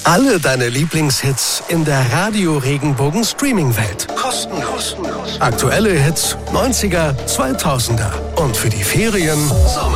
Alle deine Lieblingshits in der Radio-Regenbogen-Streaming-Welt. Kostenlos. Aktuelle Hits, 90er, 2000er. Und für die Ferien Sommer.